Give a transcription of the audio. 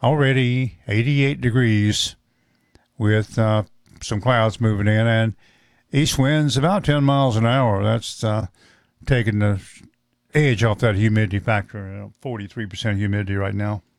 already 88 degrees with some clouds moving in, and east winds about 10 miles an hour. That's taking the edge off that humidity factor. 43% humidity right now.